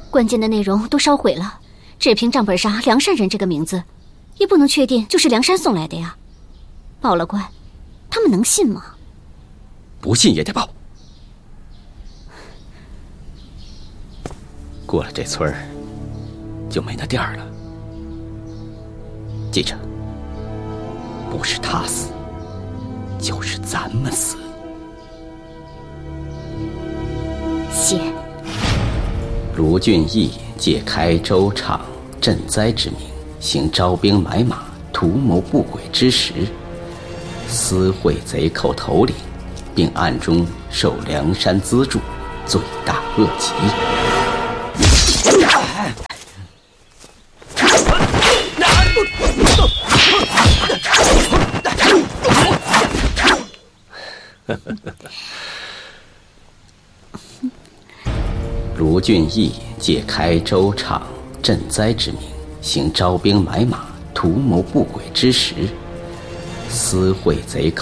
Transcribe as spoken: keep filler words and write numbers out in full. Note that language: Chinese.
关键的内容都烧毁了，只凭账本上梁山人这个名字，也不能确定就是梁山送来的呀。报了官，他们能信吗？ 不信也得报。过了这村儿，就没那店儿了。记着，不是他死，就是咱们死。 谢。 卢俊义借开州场赈灾之名，行招兵买马、图谋不轨之实，私贿贼寇头领，并暗中受梁山资助，罪大恶极。卢俊义借开州场赈灾之名，行招兵买马、图谋不轨之实，私贿贼寇